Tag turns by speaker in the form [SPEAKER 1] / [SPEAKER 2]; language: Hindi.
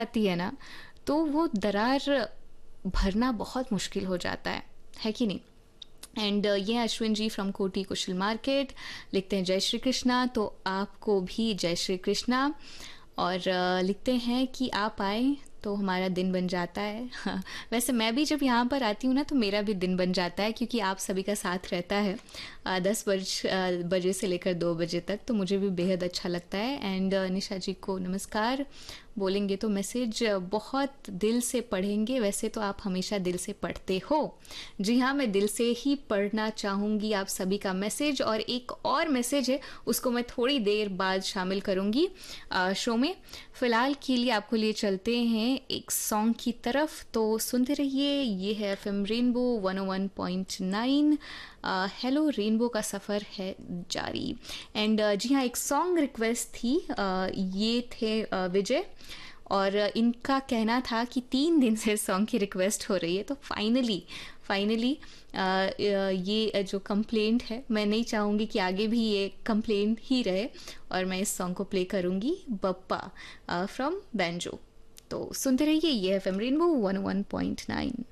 [SPEAKER 1] आती है ना, तो वो दरार भरना बहुत मुश्किल हो जाता है कि नहीं? एंड ये अश्विन जी फ्रॉम कोटी कुशल मार्केट लिखते हैं जय श्री कृष्णा, तो आपको भी जय श्री कृष्णा। और लिखते हैं कि आप आए तो हमारा दिन बन जाता है। हाँ, वैसे मैं भी जब यहाँ पर आती हूँ ना तो मेरा भी दिन बन जाता है, क्योंकि आप सभी का साथ रहता है 10 बजे से लेकर 2 बजे तक, तो मुझे भी बेहद अच्छा लगता है। एंड निशा जी को नमस्कार बोलेंगे तो मैसेज बहुत दिल से पढ़ेंगे, वैसे तो आप हमेशा दिल से पढ़ते हो। जी हाँ, मैं दिल से ही पढ़ना चाहूँगी आप सभी का मैसेज, और एक और मैसेज है उसको मैं थोड़ी देर बाद शामिल करूँगी शो में। फ़िलहाल के लिए आपको लिए चलते हैं एक सॉन्ग की तरफ, तो सुनते रहिए। ये है एफएम रेनबो 101.9। हेलो रेनबो का सफ़र है जारी। एंड जी हाँ, एक सॉन्ग रिक्वेस्ट थी। ये थे विजय, और इनका कहना था कि 3 दिन से सॉन्ग की रिक्वेस्ट हो रही है, तो फाइनली ये जो कंप्लेंट है, मैं नहीं चाहूँगी कि आगे भी ये कंप्लेंट ही रहे, और मैं इस सॉन्ग को प्ले करूँगी, बप्पा फ्रॉम बैंजो। तो सुनते रहिए, ये एफएम रेनबो 101.9।